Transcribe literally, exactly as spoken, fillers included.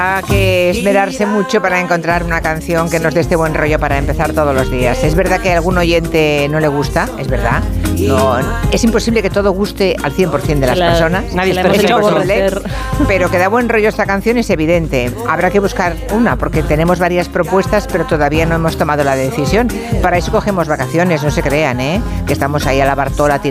Hay que esmerarse mucho para encontrar una canción que nos dé este buen rollo para empezar todos los días. Es verdad que a algún oyente no le gusta, es verdad. No, es imposible que todo guste al cien por ciento de las la, personas. Nadie es imposible, pero que da buen rollo esta canción es evidente. Habrá que buscar una, porque tenemos varias propuestas, pero todavía no hemos tomado la decisión. Para eso cogemos vacaciones, no se crean, ¿eh? Que estamos ahí a la Bartola